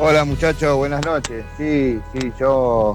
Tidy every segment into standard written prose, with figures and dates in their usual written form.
Hola muchachos, buenas noches. Sí, yo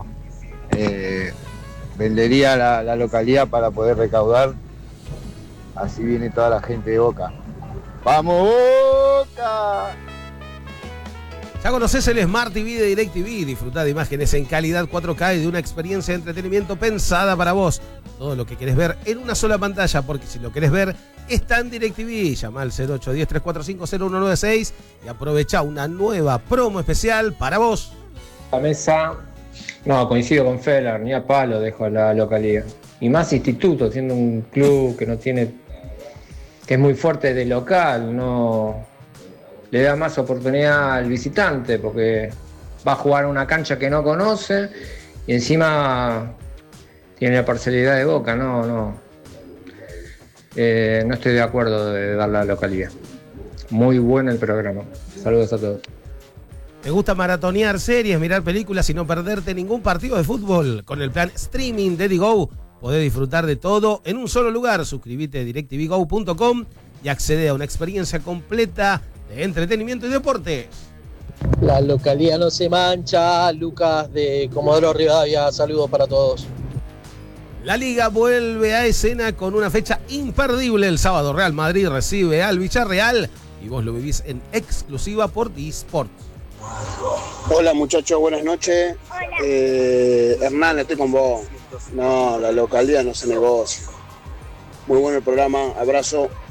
vendería la localidad para poder recaudar, así viene toda la gente de Boca. ¡Vamos Boca! Ya conocés el Smart TV de DirecTV. Disfrutá de imágenes en calidad 4K y de una experiencia de entretenimiento pensada para vos. Todo lo que querés ver en una sola pantalla, porque si lo querés ver, está en DirecTV. Llama al 0810-345-0196 y aprovechá una nueva promo especial para vos. La mesa, no, coincido con Feller, ni a palo dejo la localidad. Y más Instituto, siendo un club que no tiene, que es muy fuerte de local, no le da más oportunidad al visitante porque va a jugar una cancha que no conoce y encima tiene la parcialidad de Boca, no estoy de acuerdo de dar la localidad. Muy bueno el programa. Saludos a todos. ¿Te gusta maratonear series, mirar películas y no perderte ningún partido de fútbol? Con el plan streaming de Digo, podés disfrutar de todo en un solo lugar. Suscríbete a directvgo.com y accede a una experiencia completa de entretenimiento y deporte. La localidad no se mancha. Lucas de Comodoro Rivadavia, saludos para todos. La Liga vuelve a escena con una fecha imperdible. El sábado Real Madrid recibe al Villarreal y vos lo vivís en exclusiva por eSports. Hola muchachos, buenas noches. Hernán, estoy con vos. No, la localidad no se negocia. Muy bueno el programa, abrazo.